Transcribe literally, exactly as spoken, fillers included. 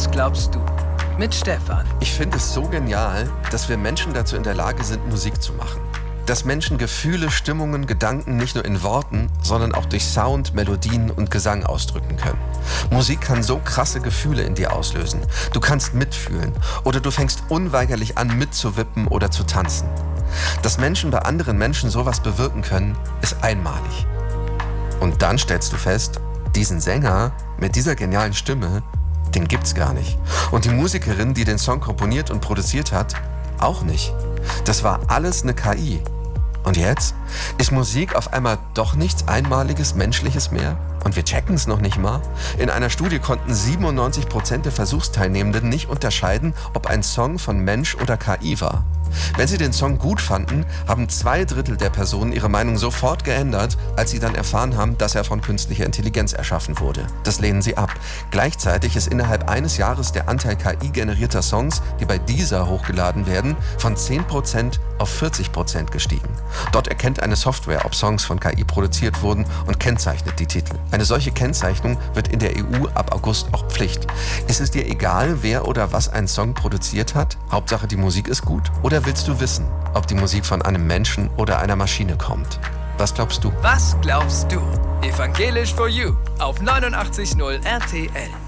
Was glaubst du? Mit Stefan. Ich finde es so genial, dass wir Menschen dazu in der Lage sind, Musik zu machen. Dass Menschen Gefühle, Stimmungen, Gedanken nicht nur in Worten, sondern auch durch Sound, Melodien und Gesang ausdrücken können. Musik kann so krasse Gefühle in dir auslösen. Du kannst mitfühlen oder du fängst unweigerlich an mitzuwippen oder zu tanzen. Dass Menschen bei anderen Menschen sowas bewirken können, ist einmalig. Und dann stellst du fest, diesen Sänger mit dieser genialen Stimme, den gibt's gar nicht. Und die Musikerin, die den Song komponiert und produziert hat, auch nicht. Das war alles eine K I. Und jetzt ist Musik auf einmal doch nichts Einmaliges, Menschliches mehr? Und wir checken es noch nicht mal. In einer Studie konnten siebenundneunzig Prozent der Versuchsteilnehmenden nicht unterscheiden, ob ein Song von Mensch oder K I war. Wenn sie den Song gut fanden, haben zwei Drittel der Personen ihre Meinung sofort geändert, als sie dann erfahren haben, dass er von künstlicher Intelligenz erschaffen wurde. Das lehnen sie ab. Gleichzeitig ist innerhalb eines Jahres der Anteil K I-generierter Songs, die bei Deezer hochgeladen werden, von zehn Prozent auf vierzig Prozent gestiegen. Dort erkennt eine Software, ob Songs von K I produziert wurden und kennzeichnet die Titel. Eine solche Kennzeichnung wird in der E U ab August auch Pflicht. Ist es dir egal, wer oder was einen Song produziert hat? Hauptsache die Musik ist gut? Oder willst du wissen, ob die Musik von einem Menschen oder einer Maschine kommt? Was glaubst du? Was glaubst du? Evangelisch for You auf neunundachtzig Komma null R T L.